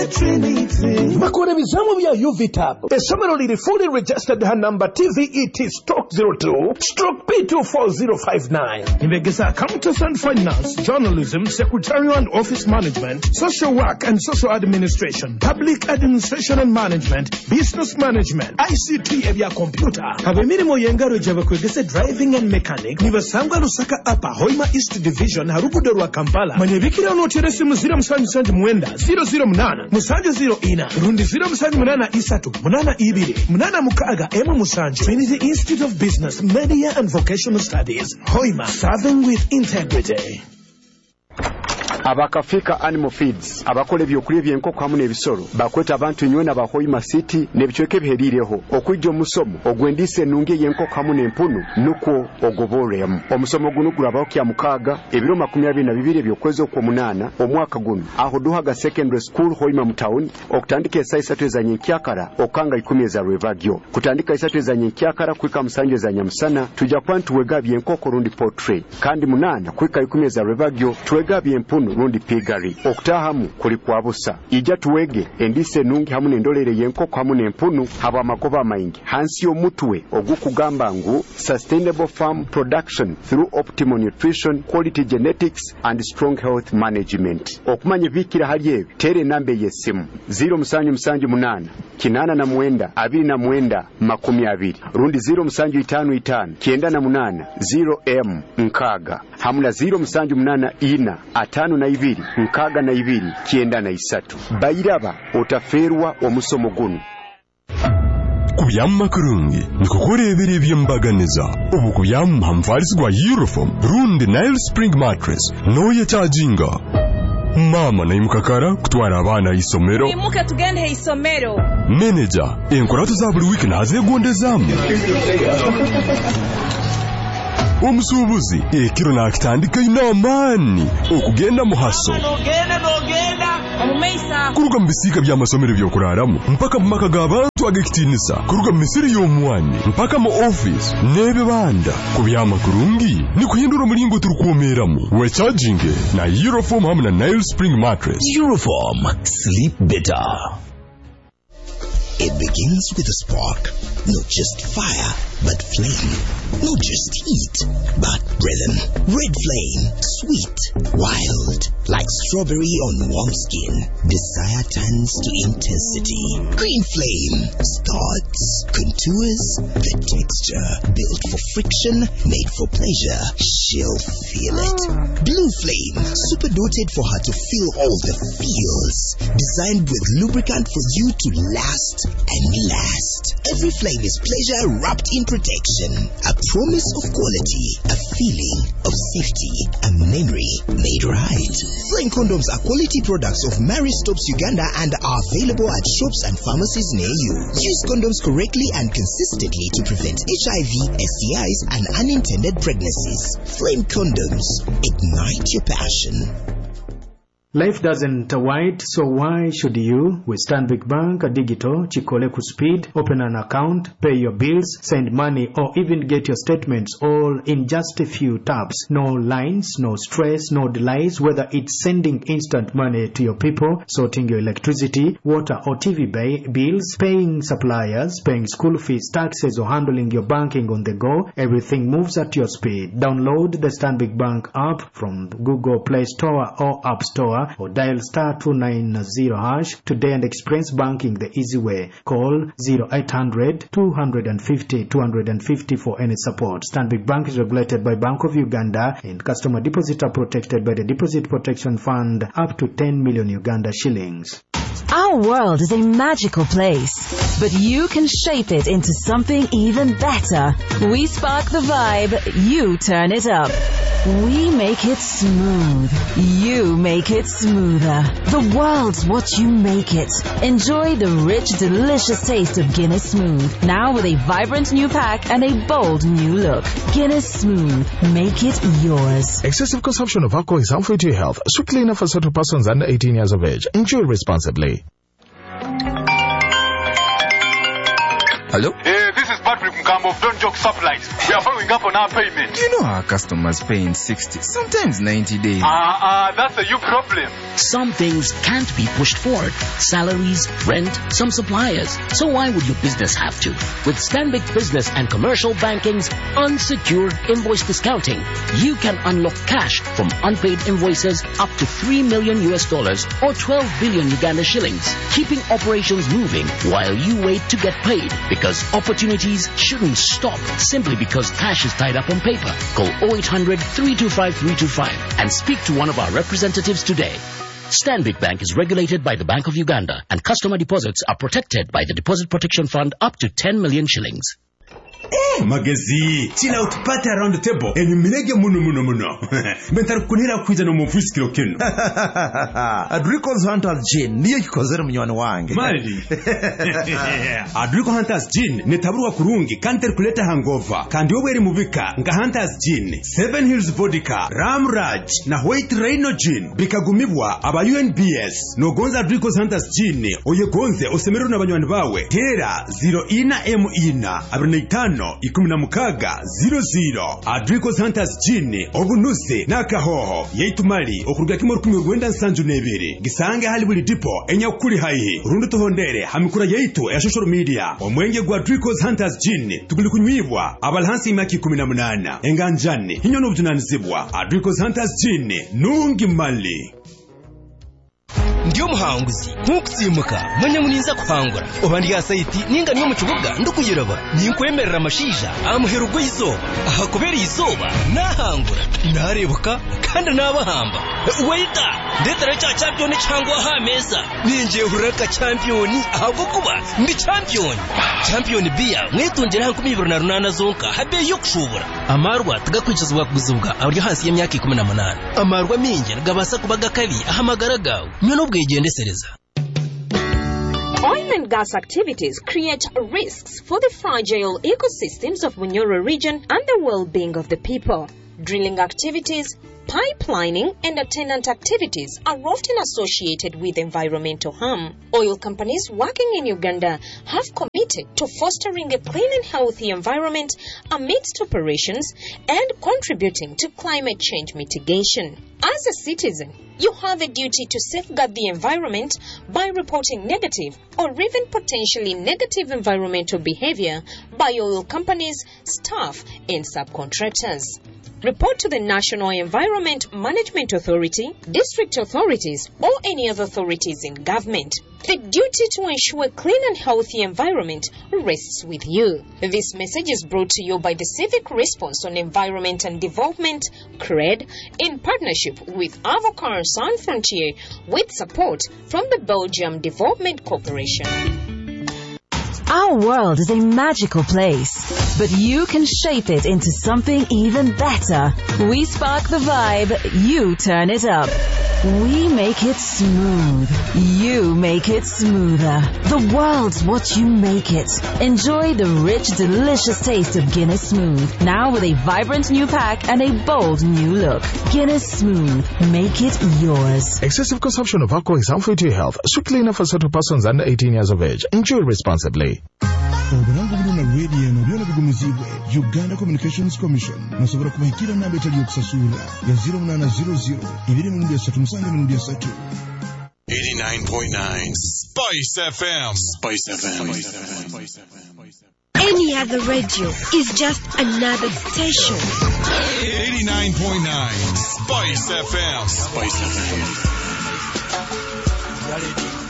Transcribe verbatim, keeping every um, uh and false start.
Trinity. Makore bizamu bya U V T A B. Esomero liri fully registered her number T V E T stroke zero two stroke P two four zero five nine. Imegeza accountants and finance, journalism, secretarial and office management, social work and social administration, public administration and management, business management, I C T ebya computer. Abemirimo yengaro jaba kwegese driving and mechanic. Nibasangwa Lusaka Upper Hoima East Division harugudo rwa Kampala. Manyebikira unoteresi muzira msanju sanju mwenda zero zero munana musanju zero ina rundi zero musanju munana isatu munana ibiri munana mukaga emu musanju. Trinity Institute of Business, Media and Vocational Studies. Hoima, serving with integrity. Abakafika Animal Feeds abakola ebyokulya by'enkoko hamwe n'ebisolo bakweta abantu nywe na bahoima city n'ebichweke biherireho okwijja omusomo ogwendise ennungi y'enkoko hamwe n'empunu nuko ogoboremu. Omusomo guno gulabaho kya mukaaga ebiro makumi abiri na bibiri ebyokwezi okw'omunaana omwaka guno aho Duhaga Secondary School Hoima mu town okutandika essa isatu eza nyenkyakara okanga ikumi eza Lwebagyo. Kutandika isatu eza nyenkyakara kwika musanju eza nyamusana tujja kuba ntuwega by'enkoko rundi poultry kandi munaana kwika ikumi eza Lwebagyo tuwega by'empunu rundi pigari. Okutahamu kuli kwabusa ija tuwege endise ennungi hamwe n'endolere y'enkoko hamwe n'empunu haba amagoba amayingi hansi y'omutwe ogukugamba ngu sustainable farm production through optimal nutrition, quality genetics and strong health management. Okumanya bikira hali ebi tere nambe yesimu zero musanju musanju munana kinana na mwenda abiri na mwenda makumi abiri rundi zero musanju itanu itanu kienda na munana zero m nkaga hamuna zero musanju munana ina atanu na ibiri nkaga na ibiri kienda na isatu. Bayiraba otaferwa omusomo guno. Kubyamma kurungi nikukurebera ebyembaganiza obu kubyamma hamfarisibwa Euroform rundi Nile Spring Mattress noye charginga mama na imukakara kutwara abana isomero imuka tugende isomero manager enkoratu za buri week nazegondezamu omusubuzi ekiro nakitandika inamani okugenda muhaso nogenda nogenda omumeisa kuruga mbisika bya masomero byokuraramu mpaka mumaka g'abantu agekitinisa kuruga misiri y'omwani mpaka mu office nebe banda kubyama kurungi ni kuhindura mulingo turukuomeramu we charging na Euroform hamwe na Nile Spring Mattress. Euroform, sleep better. It begins with a spark, not just fire, but flame. Not just heat, but rhythm. Red flame, sweet, wild, like strawberry on warm skin. Desire turns to intensity. Green flame starts, contours, the texture. Built for friction, made for pleasure. She'll feel it. Blue flame, super doted for her to feel all the feels. Designed with lubricant for you to last and last. Every flame is pleasure wrapped in protection. A promise of quality, a feeling of safety, a memory made right. Flame condoms are quality products of Mary Stopes Uganda and are available at shops and pharmacies near you. Use condoms correctly and consistently to prevent H I V, S T Is, and unintended pregnancies. Flame condoms. Ignite your passion. Life doesn't wait, so why should you? With Stanbic Bank, a digital, Chikoleku speed, open an account, pay your bills, send money, or even get your statements all in just a few taps. No lines, no stress, no delays, whether it's sending instant money to your people, sorting your electricity, water or T V bay, bills, paying suppliers, paying school fees, taxes, or handling your banking on the go, everything moves at your speed. Download the Stanbic Bank app from Google Play Store or App Store, or dial star two nine zero hash today and experience banking the easy way. Call zero eight hundred two fifty two fifty for any support. Stanbic Bank is regulated by Bank of Uganda and customer deposits are protected by the Deposit Protection Fund up to ten million Uganda shillings. Our world is a magical place, but you can shape it into something even better. We spark the vibe, you turn it up. We make it smooth, you make it smoother. The world's what you make it. Enjoy the rich, delicious taste of Guinness Smooth, now with a vibrant new pack and a bold new look. Guinness Smooth, make it yours. Excessive consumption of alcohol is harmful to your health. Strictly enough for certain persons under eighteen years of age. Enjoy responsibly. Hello? Hey, this is Patrick Mkambo of Don't Joke Supplies. We are following up on our payment. You know our customers pay in sixty, sometimes ninety days. Ah, uh, uh, that's a you problem. Some things can't be pushed forward. Salaries, rent, some suppliers. So why would your business have to? With Stanbic Business and Commercial Banking's unsecured invoice discounting, you can unlock cash from unpaid invoices up to three million U S dollars or twelve billion Uganda shillings, keeping operations moving while you wait to get paid. Because opportunities shouldn't stop simply because cash is tied up on paper. Call oh eight hundred, three two five, three two five and speak to one of our representatives today. Stanbic Bank is regulated by the Bank of Uganda, and customer deposits are protected by the Deposit Protection Fund up to ten million shillings. Eh, magezi, chila utupate around the table. Eni minege muno muno muno. Bentari kunira kuja no mufisi kilo kino. Adrico's Hunters Gin, niye kikozere mnywana wange. Mali. Adrico Hunters Gin, netaburuwa kurungi, kanter kuleta hangover. Kandi obweri mubika, nga Hunters Gin, Seven Hills Vodka, Ram Raj, na White Rhino Gin. Bikagumibwa, aba U N B S. No gonza Adrico's Hunters Gin, oye gonze, osemeru na banywani bawe. Tera, zero ina emu ina, abruneitano. Ikumina mukaga zero zero Adrico's Hunters Gin obunuse nakahoho yaitumali okuruga kimoro kumwe gwenda nsanju nebere gisange hali buli tipo enya kuri haihe rundu tuhondere hamikura yaitu ya social media omwenge gwa Adrico's Hunters Gin tuguli kunywibwa abalhansi imaki kumi na munana enganjane hinyo n'obutunanizibwa Adrico's Hunters Gin nungi mali. Ndiyo muhanguzi nkukutsimuka manya muninza kuhangura obandi ya site ninga niyo mu kibuga ndukuyiraba ninkwemerera amashija amuherugo izoba aha kubera izoba nahangura narebuka kandi nabahamba waita ndetera cha champion cyangwa ha meza ninje huraka champion ahubwo kuba ndi champion champion bia mwitungera hankumi bibiri na runana zonka habe yo kushobora amarwa tugakwicizwa kuguzubwa abari hasi y'imyaka kumi na munani amarwa minge gabasa kubaga kabi ahamagara gawe nyono bwegendesereza. Oil and gas activities create risks for the fragile ecosystems of Bunyoro region and the well-being of the people. Drilling activities, pipelining, and attendant activities are often associated with environmental harm. Oil companies working in Uganda have committed to fostering a clean and healthy environment amidst operations and contributing to climate change mitigation. As a citizen, you have a duty to safeguard the environment by reporting negative or even potentially negative environmental behavior by oil companies, staff, and subcontractors. Report to the National Environment Management Authority, district authorities, or any other authorities in government. The duty to ensure a clean and healthy environment rests with you. This message is brought to you by the Civic Response on Environment and Development, C R E D, in partnership with Avocar Sans Frontier, with support from the Belgium Development Corporation. Our world is a magical place, but you can shape it into something even better. We spark the vibe, you turn it up. We make it smooth, you make it smoother. The world's what you make it. Enjoy the rich, delicious taste of Guinness Smooth, now with a vibrant new pack and a bold new look. Guinness Smooth, make it yours. Excessive consumption of alcohol is harmful to your health. Strictly enough for certain persons under eighteen years of age. Enjoy responsibly. Obulango buluna radio no byona bigumizibwe Uganda Communications Commission nasobora kubahikira namba etali yokusasula ya zero nine zero zero ibiri mu ndia tatu musange mu ndia tatu. eighty-nine point nine Spice F M. Spice F M. Any other radio is just another station. eighty-nine point nine Spice F M. Spice F M.